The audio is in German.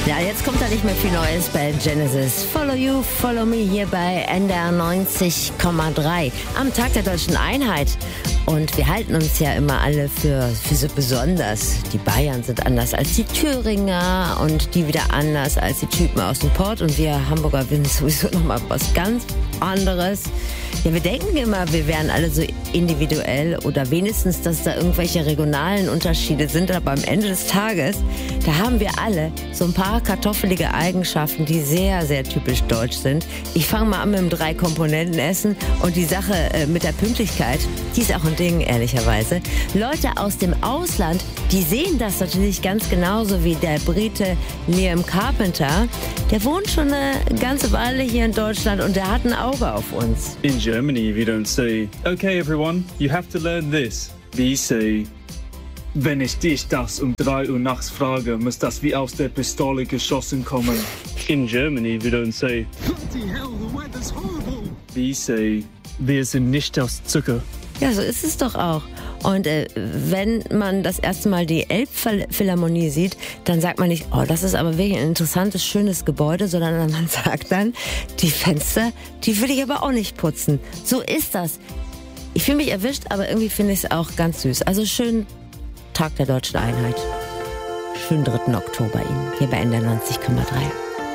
Ja, jetzt kommt da nicht mehr viel Neues bei Genesis. Follow You, Follow Me hier bei NDR 90,3 am Tag der Deutschen Einheit. Und wir halten uns ja immer alle für so besonders. Die Bayern sind anders als die Thüringer und die wieder anders als die Typen aus dem Pott. Und wir Hamburger sind sowieso nochmal was ganz anderes. Ja, wir denken immer, wir wären alle so individuell oder wenigstens, dass da irgendwelche regionalen Unterschiede sind. Aber am Ende des Tages, da haben wir alle so ein paar kartoffelige Eigenschaften, die sehr, sehr typisch deutsch sind. Ich fange mal an mit dem 3-Komponenten-Essen und die Sache mit der Pünktlichkeit, die ist auch ein Ding, ehrlicherweise. Leute aus dem Ausland, die sehen das natürlich ganz genauso wie der Brite Liam Carpenter. Der wohnt schon eine ganze Weile hier in Deutschland und der hat ein Auge auf uns. In Germany, we don't say, okay everyone, you have to learn this. We say, wenn ich dich das um 3 Uhr nachts frage, muss das wie aus der Pistole geschossen kommen. In Germany, we don't say, bloody hell, the weather's horrible. We say, wir sind nicht aus Zucker. Ja, so ist es doch auch. Und wenn man das erste Mal die Elbphilharmonie sieht, dann sagt man nicht, oh, das ist aber wirklich ein interessantes, schönes Gebäude, sondern man sagt dann, die Fenster, die will ich aber auch nicht putzen. So ist das. Ich fühle mich erwischt, aber irgendwie finde ich es auch ganz süß. Also schönen Tag der Deutschen Einheit. Schönen 3. Oktober Ihnen, hier bei NDR 90,3.